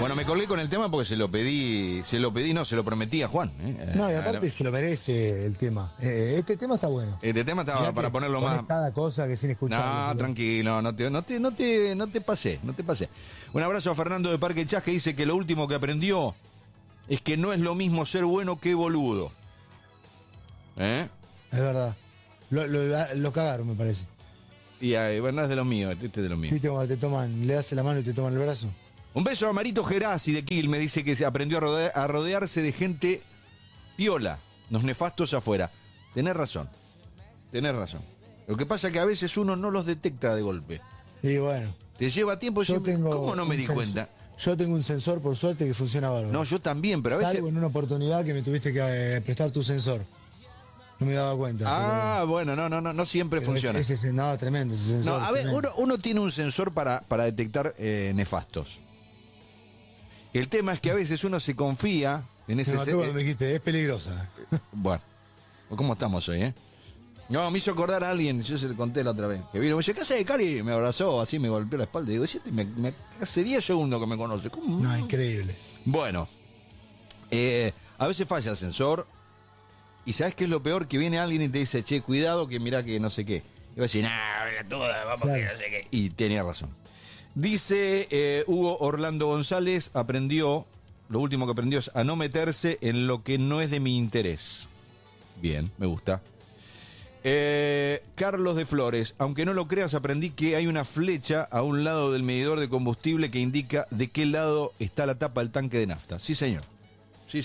Bueno, me colgué con el tema porque se lo lo prometí a Juan. No, y aparte se lo merece el tema. Este tema está bueno. Este tema estaba para ponerlo más. Cada cosa que sin escuchar. No, tranquilo, no te pasé. Un abrazo a Fernando de Parque Chas, que dice que lo último que aprendió es que no es lo mismo ser bueno que boludo. Es verdad. Lo cagaron, me parece. Y bueno, es de los míos, este es de los míos. ¿Viste cuando te toman, le das la mano y te toman el brazo? Un beso a Marito Gerasi de Kiel, me dice que se aprendió a rodearse de gente piola, los nefastos afuera. Tenés razón. Lo que pasa es que a veces uno no los detecta de golpe. Y bueno. Te lleva tiempo y ¿cómo no me di cuenta? Yo tengo un sensor, por suerte, que funciona bárbaro. No, yo también, pero a veces... Salvo en una oportunidad que me tuviste que prestar tu sensor. No me daba cuenta. Pero... bueno, no siempre funciona. No, tremendo ese sensor. No, a ver, uno tiene un sensor para detectar nefastos. El tema es que a veces uno se confía en ese sensor. Me dijiste, es peligrosa. Bueno, ¿cómo estamos hoy, No, me hizo acordar a alguien, yo se lo conté la otra vez, que vino, me dice, ¿qué hace de Cari? Me abrazó, así me golpeó la espalda. Y digo, hace 10 segundos que me conoce. ¿Cómo? No, increíble. Bueno, a veces falla el sensor. Y ¿sabes qué es lo peor? Que viene alguien y te dice, che, cuidado, que mirá que no sé qué. Y va a decir, vamos claro. Que no sé qué. Y tenía razón. Dice Hugo Orlando González, lo último que aprendió es a no meterse en lo que no es de mi interés. Bien, me gusta. Carlos de Flores, aunque no lo creas, aprendí que hay una flecha a un lado del medidor de combustible que indica de qué lado está la tapa del tanque de nafta. Sí, señor. Y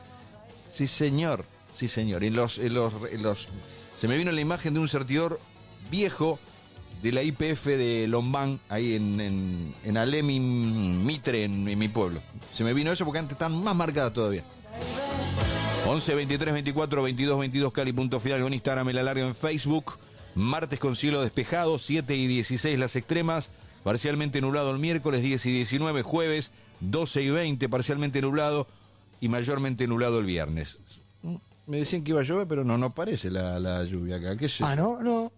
se me vino la imagen de un surtidor viejo de la YPF de Lombán, ahí en Alem y Mitre, en mi pueblo. Se me vino eso porque antes están más marcadas todavía. 11 23 24 22 22 Cali, punto final con Instagram, el alargue en Facebook. Martes con cielo despejado, 7 y 16 las extremas, parcialmente nublado el miércoles, 10 y 19 jueves, 12 y 20 parcialmente nublado y mayormente nublado el viernes. Me decían que iba a llover, pero no parece la lluvia acá. ¿Qué sé? No.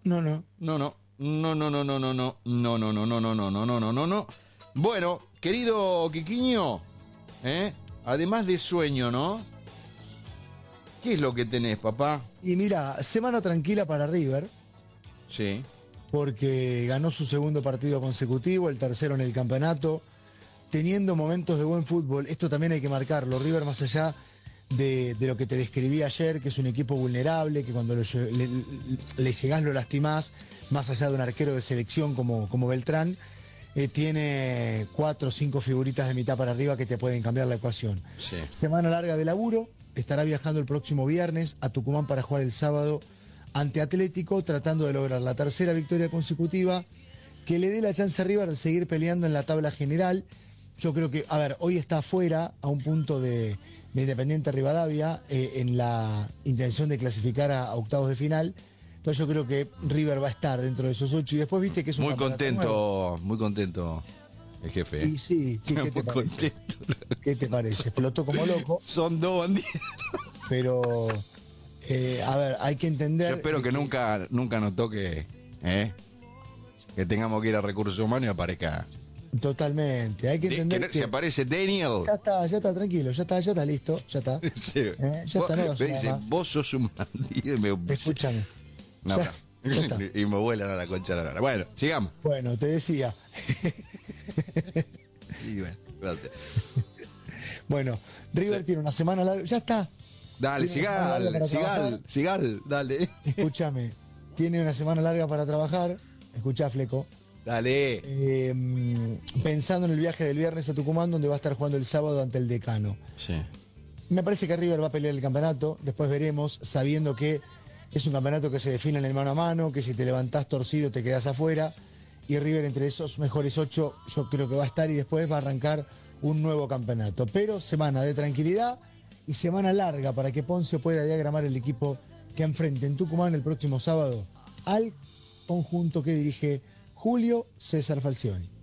No. Bueno, querido Quiquiño, además de sueño, ¿no? ¿Qué es lo que tenés, papá? Y mira, semana tranquila para River. Sí. Porque ganó su segundo partido consecutivo, el tercero en el campeonato, teniendo momentos de buen fútbol. Esto también hay que marcarlo. River, más allá de lo que te describí ayer, que es un equipo vulnerable, que cuando le llegás lo lastimás, más allá de un arquero de selección como Beltrán, tiene 4 o 5 figuritas de mitad para arriba que te pueden cambiar la ecuación. Sí. Semana larga de laburo, estará viajando el próximo viernes a Tucumán para jugar el sábado ante Atlético, tratando de lograr la tercera victoria consecutiva que le dé la chance a River de seguir peleando en la tabla general. Yo creo que, hoy está afuera a un punto de Independiente Rivadavia en la intención de clasificar a octavos de final. Entonces yo creo que River va a estar dentro de esos 8 y después viste que es un muy contento el jefe. Y sí, ¿qué te parece? ¿Qué te parece? Explotó como loco. Son 2 bandidos. Pero, hay que entender... Yo espero que nunca nos toque que tengamos que ir a Recursos Humanos y aparezca... Totalmente, hay que entender que... Se aparece Daniel. Ya está, tranquilo, ya está listo, ya está. Sí. Ya está, no me dice, vos sos un bandido. Escúchame. No, ya está. Y me vuelan a la concha de la lora. Bueno, sigamos. Bueno, te decía. Y bueno, gracias. Bueno, River tiene una semana larga, ya está. Dale, Sigal, dale. Escúchame, tiene una semana larga para trabajar. Escuchá, Fleco. Dale. Pensando en el viaje del viernes a Tucumán, donde va a estar jugando el sábado ante el Decano. Sí. Me parece que River va a pelear el campeonato, después veremos, sabiendo que es un campeonato que se define en el mano a mano, que si te levantás torcido te quedás afuera, y River entre esos mejores 8 yo creo que va a estar y después va a arrancar un nuevo campeonato. Pero semana de tranquilidad y semana larga para que Ponce pueda diagramar el equipo que enfrente en Tucumán el próximo sábado al conjunto que dirige Julio César Falcioni.